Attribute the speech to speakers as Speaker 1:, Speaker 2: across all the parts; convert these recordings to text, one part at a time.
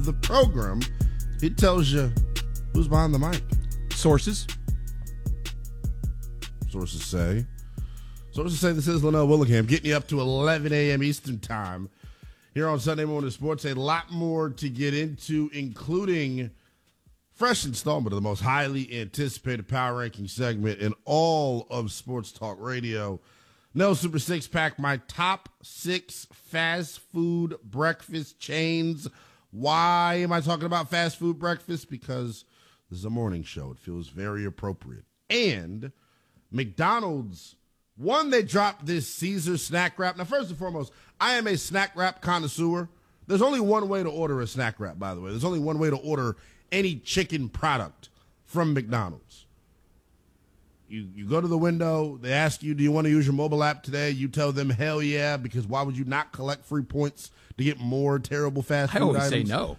Speaker 1: of the program. It tells you who's behind the mic.
Speaker 2: Sources
Speaker 1: say this is Linnell Willingham, getting you up to 11 a.m. Eastern Time here on Sunday Morning Sports. A lot more to get into, including fresh installment of the most highly anticipated power ranking segment in all of sports talk radio. No Super Six Pack, my top 6 fast food breakfast chains. Why am I talking about fast food breakfast? Because this is a morning show. It feels very appropriate. And McDonald's, they dropped this Caesar snack wrap. Now, first and foremost, I am a snack wrap connoisseur. There's only one way to order a snack wrap, by the way. There's only one way to order any chicken product from McDonald's. You go to the window, they ask you, do you want to use your mobile app today? You tell them, hell yeah, because why would you not collect free points to get more terrible fast food items?
Speaker 2: I always say no.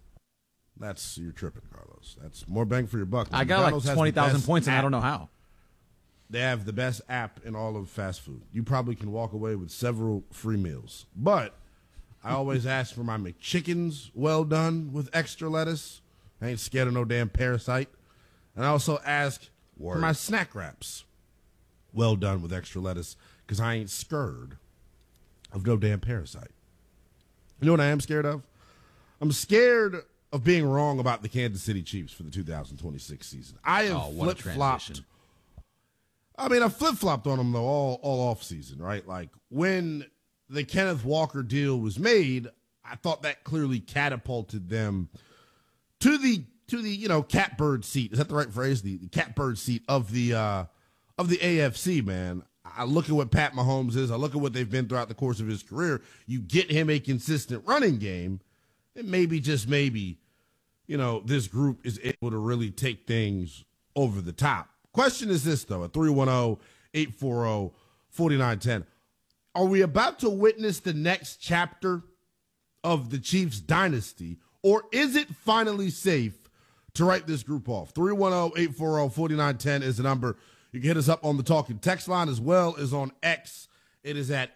Speaker 1: You're tripping, Carlos. That's more bang for your buck.
Speaker 2: I got like 20,000 points, and I don't know how.
Speaker 1: They have the best app in all of fast food. You probably can walk away with several free meals. But I always ask for my McChickens well done with extra lettuce. I ain't scared of no damn parasite. And I also ask for my snack wraps well done with extra lettuce because I ain't scared of no damn parasite. You know what I am scared of? I'm scared of being wrong about the Kansas City Chiefs for the 2026 season. I have flip-flopped. I flip-flopped on them, though, all off season, right? Like, when the Kenneth Walker deal was made, I thought that clearly catapulted them to the catbird seat. Is that the right phrase? The catbird seat of the AFC, man. I look at what Pat Mahomes is. I look at what they've been throughout the course of his career. You get him a consistent running game, and maybe, just maybe, this group is able to really take things over the top. Question is this, though, at 310-840-4910. Are we about to witness the next chapter of the Chiefs dynasty, or is it finally safe to write this group off? 310-840-4910 is the number. You can hit us up on the talking text line as well as on X. It is at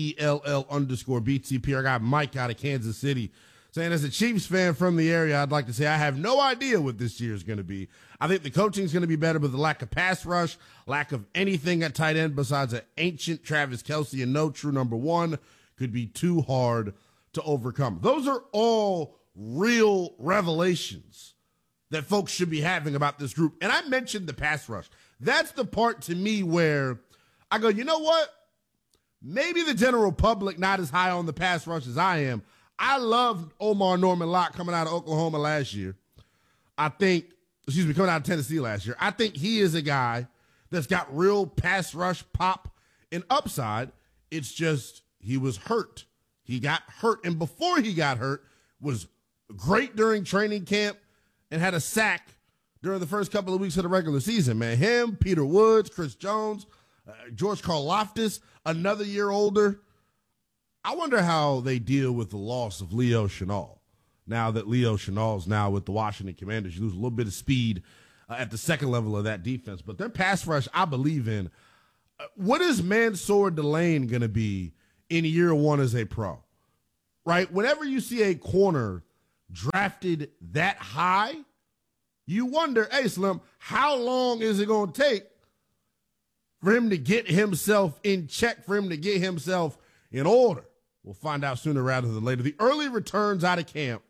Speaker 1: NELL_BTP. I got Mike out of Kansas City saying, as a Chiefs fan from the area, I'd like to say I have no idea what this year is going to be. I think the coaching is going to be better, but the lack of pass rush, lack of anything at tight end besides an ancient Travis Kelce and no true number one could be too hard to overcome. Those are all real revelations that folks should be having about this group. And I mentioned the pass rush. That's the part to me where I go, you know what? Maybe the general public not as high on the pass rush as I am. I loved Omar Norman-Lott coming out of Oklahoma last year. Coming out of Tennessee last year. I think he is a guy that's got real pass rush pop and upside. It's just he was hurt. He got hurt, and before he got hurt, was great during training camp and had a sack during the first couple of weeks of the regular season, man. Him, Peter Woods, Chris Jones, George Karlaftis, another year older. I wonder how they deal with the loss of Leo Chenal. Now that Leo Chenal's now with the Washington Commanders, you lose a little bit of speed at the second level of that defense. But their pass rush, I believe in. What is Mansour Delane going to be in year one as a pro? Right? Whenever you see a corner drafted that high, you wonder, hey, Slim, how long is it going to take for him to get himself in check, for him to get himself in order? We'll find out sooner rather than later. The early returns out of camp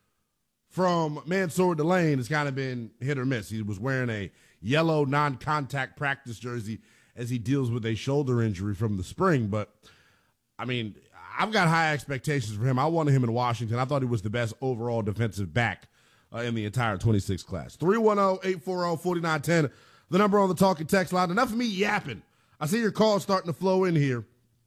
Speaker 1: from Mansour Delane has kind of been hit or miss. He was wearing a yellow non-contact practice jersey as he deals with a shoulder injury from the spring. But, I've got high expectations for him. I wanted him in Washington. I thought he was the best overall defensive back in the entire 26 class. 310-840-4910, the number on the talking text line. Enough of me yapping. I see your calls starting to flow in here.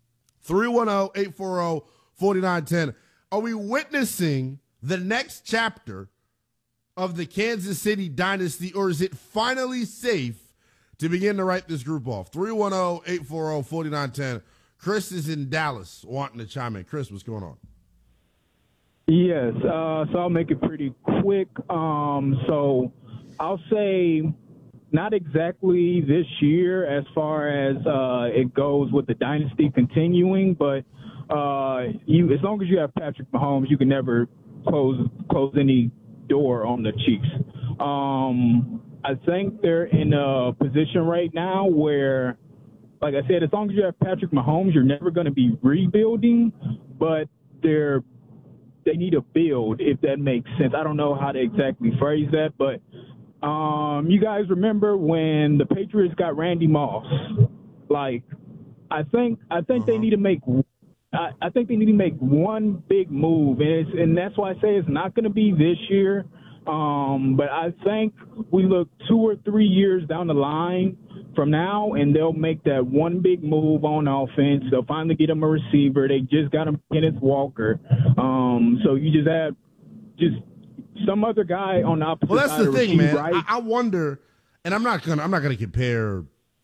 Speaker 1: 310-840-4910. Are we witnessing the next chapter of the Kansas City dynasty, or is it finally safe to begin to write this group off? 310-840-4910. Chris is in Dallas wanting to chime in. Chris, what's going on?
Speaker 3: Yes, so I'll make it pretty quick. So I'll say not exactly this year as far as it goes with the dynasty continuing, but as long as you have Patrick Mahomes, you can never close any door on the Chiefs. I think they're in a position right now where, like I said, as long as you have Patrick Mahomes, you're never going to be rebuilding, but they need to build, if that makes sense. I don't know how to exactly phrase that, but you guys remember when the Patriots got Randy Moss? Like, I think they need to make. I think they need to make one big move, and that's why I say it's not going to be this year. But I think we look 2 or 3 years down the line from now, and they'll make that one big move on offense. They'll finally get him a receiver. They just got him Kenneth Walker. So you just have some other guy on the opposite side.
Speaker 1: Well, that's the thing, man.
Speaker 3: Right?
Speaker 1: I wonder, and I'm not gonna compare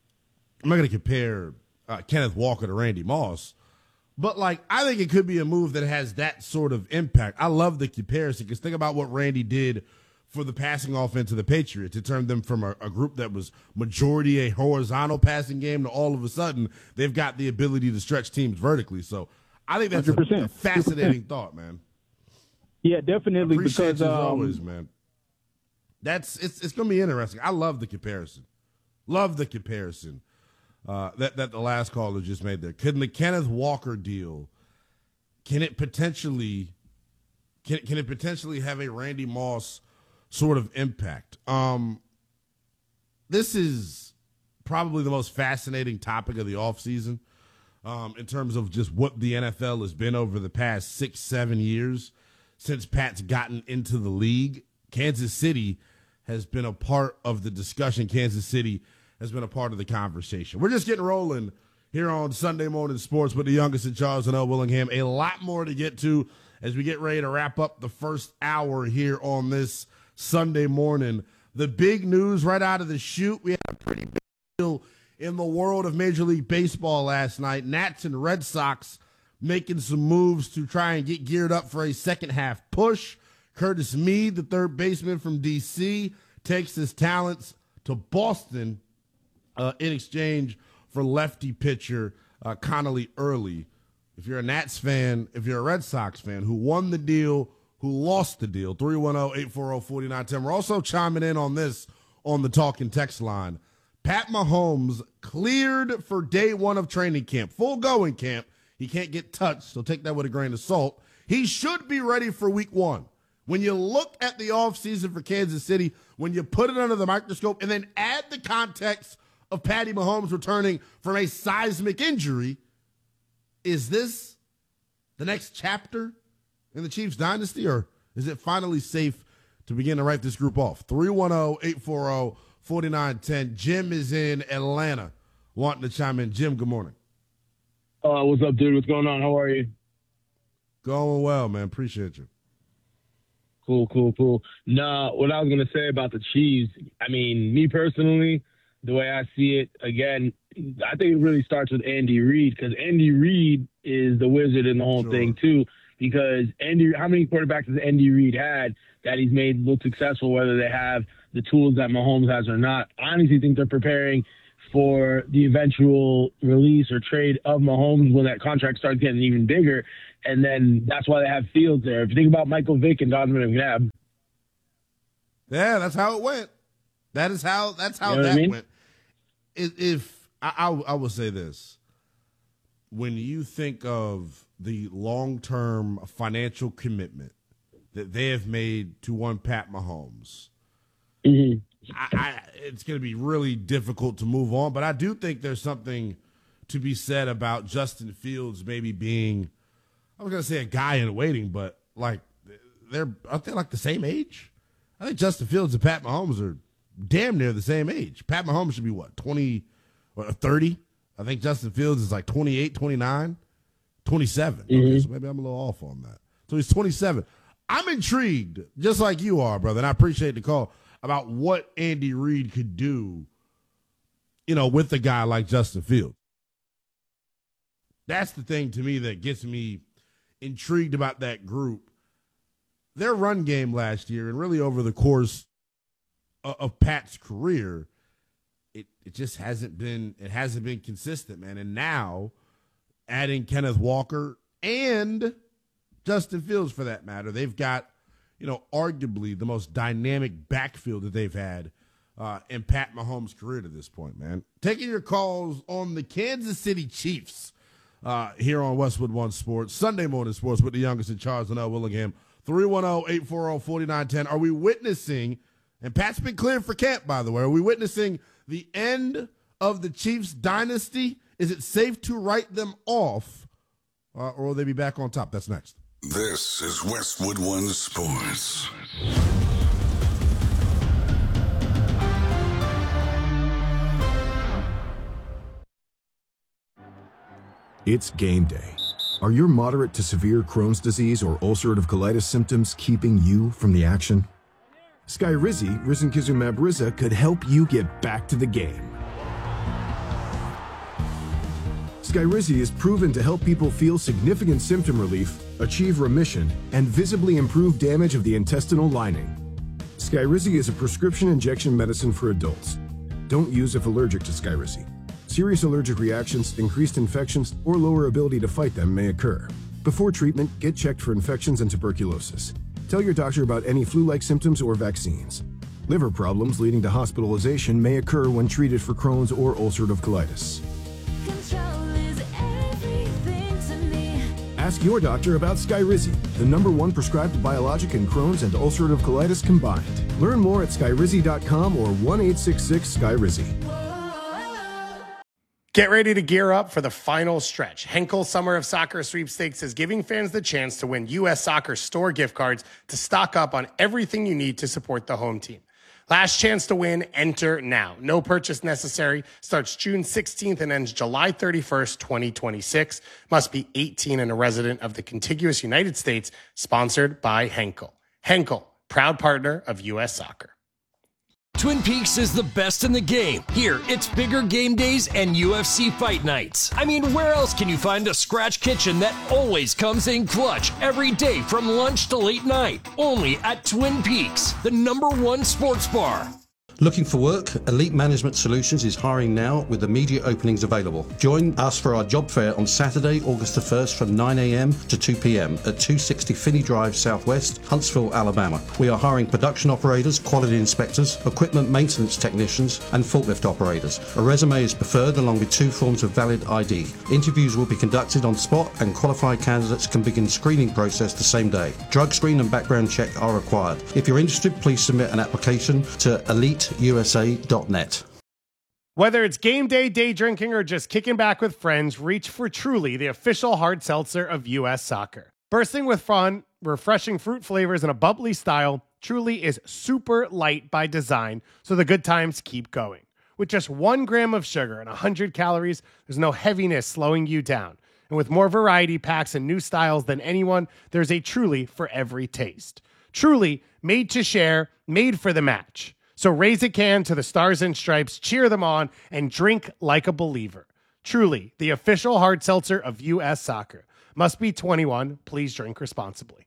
Speaker 1: Kenneth Walker to Randy Moss. But, like, I think it could be a move that has that sort of impact. I love the comparison because think about what Randy did for the passing offense of the Patriots. It turned them from a group that was majority a horizontal passing game to all of a sudden they've got the ability to stretch teams vertically. So I think that's a fascinating thought, man.
Speaker 3: Yeah, definitely.
Speaker 1: Appreciate
Speaker 3: because
Speaker 1: you as always, man. It's going to be interesting. I love the comparison. Love the comparison. That the last caller just made there. Can the Kenneth Walker deal, can it potentially have a Randy Moss sort of impact? This is probably the most fascinating topic of the offseason in terms of just what the NFL has been over the past 6-7 years since Pat's gotten into the league. Kansas City has been a part of the discussion. Kansas City has been a part of the conversation. We're just getting rolling here on Sunday Morning Sports with the youngest in Charles and L. Willingham. A lot more to get to as we get ready to wrap up the first hour here on this Sunday morning. The big news right out of the chute, we had a pretty big deal in the world of Major League Baseball last night. Nats and Red Sox making some moves to try and get geared up for a second half push. Curtis Mead, the third baseman from D.C., takes his talents to Boston in exchange for lefty pitcher Connolly Early. If you're a Nats fan, if you're a Red Sox fan, who won the deal, who lost the deal, 310-840-4910. We're also chiming in on this on the talk and text line. Pat Mahomes cleared for day one of training camp, full going camp. He can't get touched, so take that with a grain of salt. He should be ready for week one. When you look at the offseason for Kansas City, when you put it under the microscope and then add the context of Patty Mahomes returning from a seismic injury, is this the next chapter in the Chiefs dynasty, or is it finally safe to begin to write this group off? 310-840-4910. Jim is in Atlanta wanting to chime in. Jim, good morning.
Speaker 4: What's up, dude? What's going on? How are you?
Speaker 1: Going well, man. Appreciate you.
Speaker 4: Cool. No, what I was going to say about the Chiefs, I mean, me personally, the way I see it, again, I think it really starts with Andy Reid, because Andy Reid is the wizard in the whole thing, too, because how many quarterbacks has Andy Reid had that he's made look successful, whether they have the tools that Mahomes has or not? I honestly think they're preparing for the eventual release or trade of Mahomes when that contract starts getting even bigger. And then that's why they have Fields there. If you think about Michael Vick and Donovan McNabb.
Speaker 1: Yeah, that's how it went. That's how
Speaker 4: You know
Speaker 1: that
Speaker 4: mean?
Speaker 1: went. If I will say this, when you think of the long-term financial commitment that they have made to one Pat Mahomes, it's going to be really difficult to move on. But I do think there's something to be said about Justin Fields maybe being, I was going to say a guy in waiting, but like aren't they like the same age? I think Justin Fields and Pat Mahomes are damn near the same age. Pat Mahomes should be what, 20 or 30? I think Justin Fields is like 28, 29, 27. Okay, so maybe I'm a little off on that. So he's 27. I'm intrigued, just like you are, brother, and I appreciate the call, about what Andy Reid could do, with a guy like Justin Fields. That's the thing to me that gets me intrigued about that group. Their run game last year, and really over the course of Pat's career, it just hasn't been consistent, man. And now adding Kenneth Walker and Justin Fields, for that matter, they've got arguably the most dynamic backfield that they've had in Pat Mahomes' career to this point, man. Taking your calls on the Kansas City Chiefs here on Westwood One Sports, Sunday Morning Sports with the youngest in charge, Linnell Willingham, 310-840-4910. Are we witnessing, and Pat's been cleared for camp, by the way, are we witnessing the end of the Chiefs dynasty? Is it safe to write them off, or will they be back on top? That's next.
Speaker 5: This is Westwood One Sports.
Speaker 6: It's game day. Are your moderate to severe Crohn's disease or ulcerative colitis symptoms keeping you from the action? Skyrizi, risankizumab Riza, could help you get back to the game. Skyrizi is proven to help people feel significant symptom relief, achieve remission, and visibly improve damage of the intestinal lining. Skyrizi is a prescription injection medicine for adults. Don't use if allergic to Skyrizi. Serious allergic reactions, increased infections, or lower ability to fight them may occur. Before treatment, get checked for infections and tuberculosis. Tell your doctor about any flu-like symptoms or vaccines. Liver problems leading to hospitalization may occur when treated for Crohn's or ulcerative colitis. Ask your doctor about Skyrizi, the #1 prescribed biologic in Crohn's and ulcerative colitis combined. Learn more at skyrizi.com or 1-866-SKYRIZI.
Speaker 7: Get ready to gear up for the final stretch. Henkel Summer of Soccer Sweepstakes is giving fans the chance to win U.S. Soccer store gift cards to stock up on everything you need to support the home team. Last chance to win, enter now. No purchase necessary. Starts June 16th and ends July 31st, 2026. Must be 18 and a resident of the contiguous United States. Sponsored by Henkel. Henkel, proud partner of U.S. Soccer.
Speaker 8: Twin Peaks is the best in the game. Here, it's bigger game days and UFC fight nights. I mean, where else can you find a scratch kitchen that always comes in clutch every day from lunch to late night? Only at Twin Peaks, the #1 sports bar.
Speaker 9: Looking for work? Elite Management Solutions is hiring now with immediate openings available. Join us for our job fair on Saturday, August the 1st from 9 a.m. to 2 p.m. at 260 Finney Drive Southwest, Huntsville, Alabama. We are hiring production operators, quality inspectors, equipment maintenance technicians, and forklift operators. A resume is preferred along with 2 forms of valid ID. Interviews will be conducted on spot and qualified candidates can begin screening process the same day. Drug screen and background check are required. If you're interested, please submit an application to EliteUSA.net.
Speaker 7: Whether it's game day, day drinking, or just kicking back with friends, reach for Truly, the official hard seltzer of U.S. Soccer. Bursting with fun, refreshing fruit flavors, and a bubbly style, Truly is super light by design, so the good times keep going. With just 1 gram of sugar and 100 calories, there's no heaviness slowing you down. And with more variety packs and new styles than anyone, there's a Truly for every taste. Truly, made to share, made for the match. So raise a can to the Stars and Stripes, cheer them on, and drink like a believer. Truly, the official hard seltzer of U.S. Soccer. Must be 21. Please drink responsibly.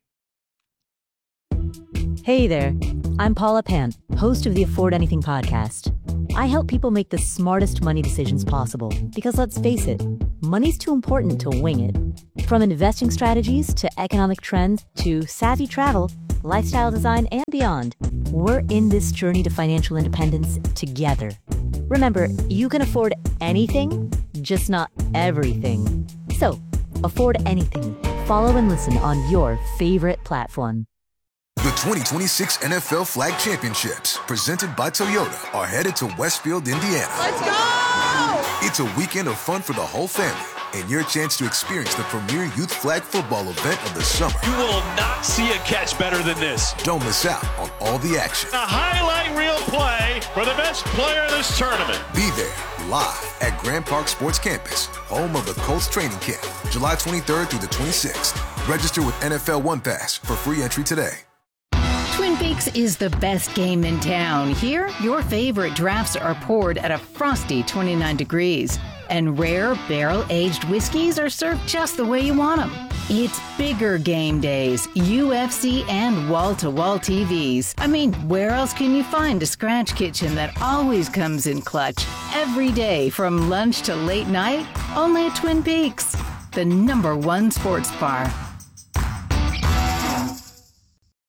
Speaker 10: Hey there. I'm Paula Pant, host of the Afford Anything podcast. I help people make the smartest money decisions possible because, let's face it, money's too important to wing it. From investing strategies to economic trends to savvy travel, lifestyle design, and beyond, we're in this journey to financial independence together. Remember, you can afford anything, just not everything. So, afford anything. Follow and listen on your favorite platform.
Speaker 11: The 2026 NFL Flag Championships, presented by Toyota, are headed to Westfield, Indiana.
Speaker 12: Let's go!
Speaker 11: It's a weekend of fun for the whole family and your chance to experience the premier youth flag football event of the summer.
Speaker 12: You will not see a catch better than this.
Speaker 11: Don't miss out on all the action.
Speaker 12: A highlight reel play for the best player of this tournament.
Speaker 11: Be there live at Grand Park Sports Campus, home of the Colts training camp, July 23rd through the 26th. Register with NFL One Pass for free entry today.
Speaker 13: Twin Peaks is the best game in town. Here, your favorite drafts are poured at a frosty 29 degrees. And rare, barrel-aged whiskeys are served just the way you want them. It's bigger game days, UFC, and wall-to-wall TVs. I mean, where else can you find a scratch kitchen that always comes in clutch? Every day, from lunch to late night, only at Twin Peaks, the #1 sports bar.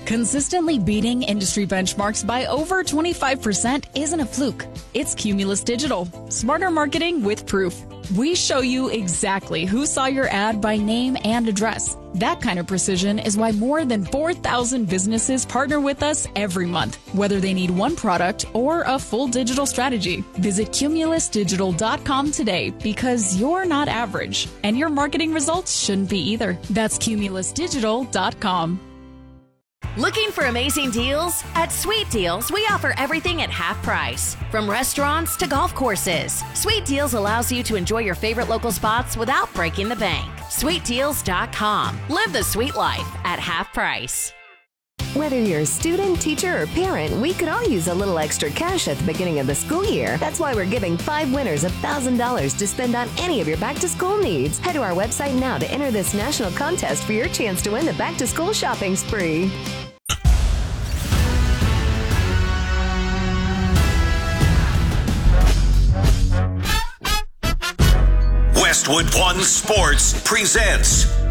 Speaker 14: Consistently beating industry benchmarks by over 25% isn't a fluke. It's Cumulus Digital. Smarter marketing with proof. We show you exactly who saw your ad by name and address. That kind of precision is why more than 4,000 businesses partner with us every month, whether they need one product or a full digital strategy. Visit cumulusdigital.com today because you're not average, and your marketing results shouldn't be either. That's cumulusdigital.com.
Speaker 15: Looking for amazing deals? At Sweet Deals, we offer everything at half price. From restaurants to golf courses, Sweet Deals allows you to enjoy your favorite local spots without breaking the bank. SweetDeals.com. Live the sweet life at half price.
Speaker 16: Whether you're a student, teacher, or parent, we could all use a little extra cash at the beginning of the school year. That's why we're giving 5 winners $1,000 to spend on any of your back-to-school needs. Head to our website now to enter this national contest for your chance to win the back-to-school shopping spree.
Speaker 17: Westwood One Sports presents